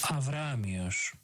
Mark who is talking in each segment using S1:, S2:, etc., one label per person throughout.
S1: Αβραάμιος.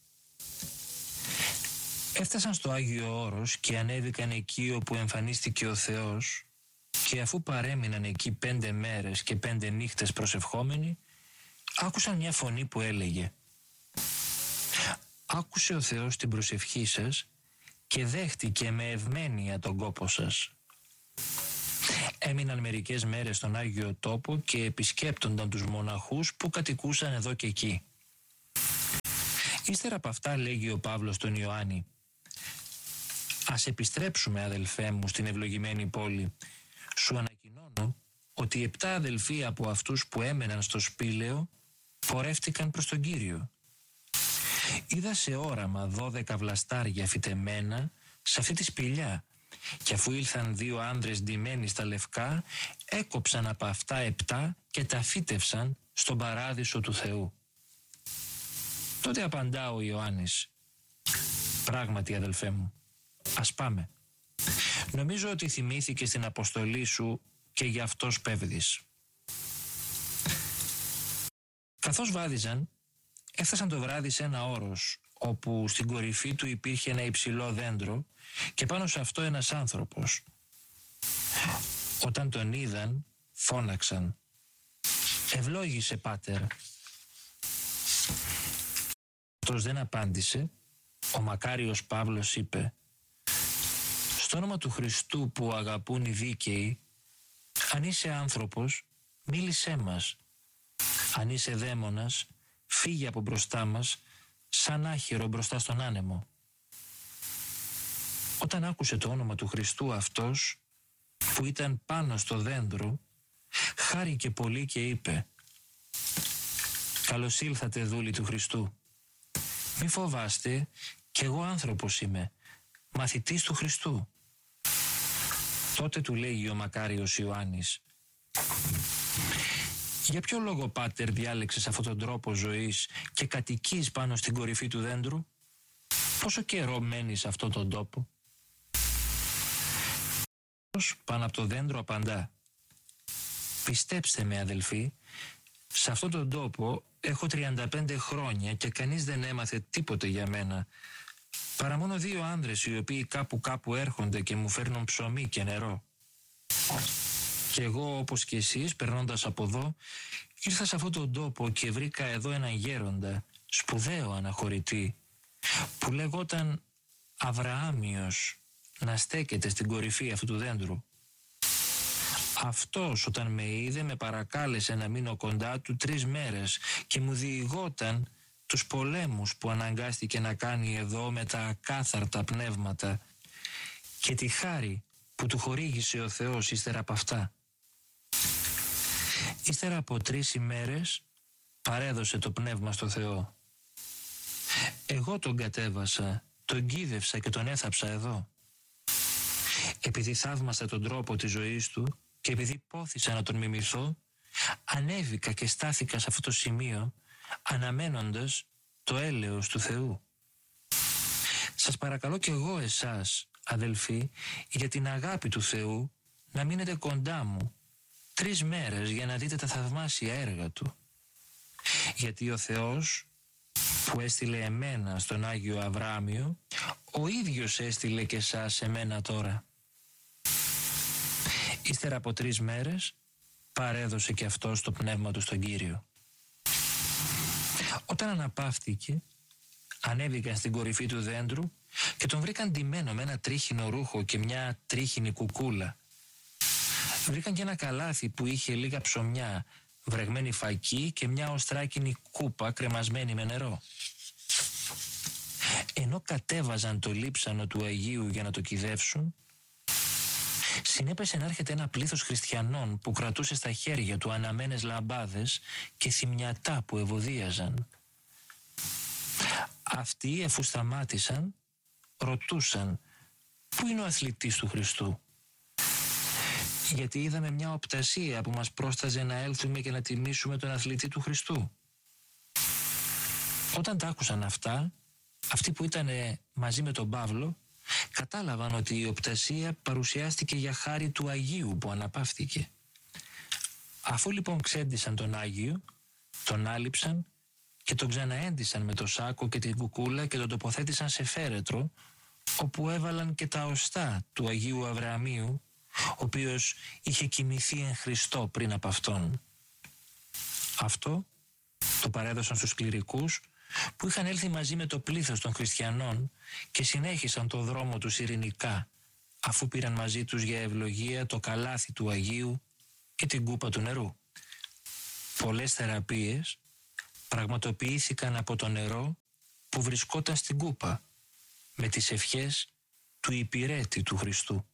S1: Έφτασαν στο Άγιο Όρος και ανέβηκαν εκεί όπου εμφανίστηκε ο Θεός, και αφού παρέμειναν εκεί 5 μέρες και 5 νύχτες προσευχόμενοι, άκουσαν μια φωνή που έλεγε: «Άκουσε ο Θεός την προσευχή σας και δέχτηκε με ευμένεια τον κόπο σας». Έμειναν μερικές μέρες στον Άγιο Τόπο και επισκέπτονταν τους μοναχούς που κατοικούσαν εδώ και εκεί. Ύστερα από αυτά λέγει ο Παύλος τον Ιωάννη: «Ας επιστρέψουμε, αδελφέ μου, στην ευλογημένη πόλη. Σου ανακοινώνω ότι 7 αδελφοί από αυτούς που έμεναν στο Σπήλαιο πορεύτηκαν προς τον Κύριο. Είδα σε όραμα 12 βλαστάρια φυτεμένα σε αυτή τη σπηλιά, και αφού ήλθαν 2 άνδρες ντυμένοι στα λευκά, έκοψαν από αυτά 7 και τα φύτευσαν στον παράδεισο του Θεού». Τότε απαντά ο Ιωάννης: «Πράγματι, αδελφέ μου, ας πάμε. Νομίζω ότι θυμήθηκες την αποστολή σου και γι' αυτό σπέβδεις». Καθώς βάδιζαν, έφτασαν το βράδυ σε ένα όρος, όπου στην κορυφή του υπήρχε ένα υψηλό δέντρο και πάνω σε αυτό ένας άνθρωπος. Όταν τον είδαν, φώναξαν: «Ευλόγησε, Πάτερ». Αυτός δεν απάντησε. Ο μακάριος Παύλος είπε: «Στο όνομα του Χριστού που αγαπούν οι δίκαιοι, αν είσαι άνθρωπος, μίλησέ μας. Αν είσαι δαίμονας, φύγε από μπροστά μας, σαν άχυρο μπροστά στον άνεμο». Όταν άκουσε το όνομα του Χριστού αυτός, που ήταν πάνω στο δέντρο, χάρηκε πολύ και είπε: «Καλώς ήλθατε, δούλοι του Χριστού. Μη φοβάστε, κι εγώ άνθρωπος είμαι, μαθητής του Χριστού». Τότε του λέγει ο μακάριος Ιωάννης: «Για ποιο λόγο, Πάτερ, διάλεξες αυτόν τον τρόπο ζωής και κατοικείς πάνω στην κορυφή του δέντρου? Πόσο καιρό μένεις σε αυτόν τον τόπο?» Πάνω από το δέντρο απαντά: «Πιστέψτε με, αδελφοί, σε αυτόν τον τόπο έχω 35 χρόνια και κανείς δεν έμαθε τίποτε για μένα, παρά μόνο 2 άνδρες οι οποίοι κάπου έρχονται και μου φέρνουν ψωμί και νερό. Και εγώ, όπως και εσείς, περνώντας από εδώ, ήρθα σε αυτόν τον τόπο και βρήκα εδώ έναν γέροντα, σπουδαίο αναχωρητή, που λεγόταν Αβραάμιος, να στέκεται στην κορυφή αυτού του δέντρου. Αυτός, όταν με είδε, με παρακάλεσε να μείνω κοντά του 3 μέρες και μου διηγόταν τους πολέμους που αναγκάστηκε να κάνει εδώ με τα ακάθαρτα πνεύματα και τη χάρη που του χορήγησε ο Θεός ύστερα από αυτά. Ύστερα από 3 ημέρες παρέδωσε το πνεύμα στο Θεό. Εγώ τον κατέβασα, τον κίδευσα και τον έθαψα εδώ. Επειδή θαύμασα τον τρόπο της ζωής του και επειδή πόθησα να τον μιμηθώ, ανέβηκα και στάθηκα σε αυτό το σημείο, αναμένοντας το έλεος του Θεού. Σας παρακαλώ κι εγώ εσάς, αδελφοί, για την αγάπη του Θεού, να μείνετε κοντά μου 3 μέρες για να δείτε τα θαυμάσια έργα Του. Γιατί ο Θεός που έστειλε εμένα στον Άγιο Αβραάμιο, ο ίδιος έστειλε και εσάς εμένα τώρα». Ύστερα από 3 μέρες παρέδωσε και αυτός το πνεύμα του στον Κύριο. Όταν αναπαύτηκε, ανέβηκαν στην κορυφή του δέντρου και τον βρήκαν ντυμένο με ένα τρίχινο ρούχο και μια τρίχινη κουκούλα. Βρήκαν και ένα καλάθι που είχε λίγα ψωμιά, βρεγμένη φακή και μια οστράκινη κούπα κρεμασμένη με νερό. Ενώ κατέβαζαν το λείψανο του Αγίου για να το κυδεύσουν, συνέπεσε να έρχεται ένα πλήθος χριστιανών που κρατούσε στα χέρια του αναμένες λαμπάδες και θυμιατά που ευωδίαζαν. Αυτοί, αφού σταμάτησαν, ρωτούσαν: «Πού είναι ο αθλητής του Χριστού?» Γιατί είδαμε μια οπτασία που μας πρόσταζε να έλθουμε και να τιμήσουμε τον αθλητή του Χριστού. Όταν τα άκουσαν αυτά, αυτοί που ήταν μαζί με τον Παύλο κατάλαβαν ότι η οπτασία παρουσιάστηκε για χάρη του Αγίου που αναπαύθηκε. Αφού λοιπόν ξέντησαν τον Άγιο, τον άλειψαν και τον ξαναέντυσαν με το σάκο και την κουκούλα και τον τοποθέτησαν σε φέρετρο, όπου έβαλαν και τα οστά του Αγίου Αβρααμίου, ο οποίος είχε κοιμηθεί εν Χριστώ πριν από αυτόν. Αυτό το παρέδωσαν στους κληρικούς, που είχαν έλθει μαζί με το πλήθος των χριστιανών και συνέχισαν το δρόμο τους ειρηνικά, αφού πήραν μαζί τους για ευλογία το καλάθι του Αγίου και την κούπα του νερού. Πολλές θεραπείες πραγματοποιήθηκαν από το νερό που βρισκόταν στην κούπα, με τις ευχές του υπηρέτη του Χριστού.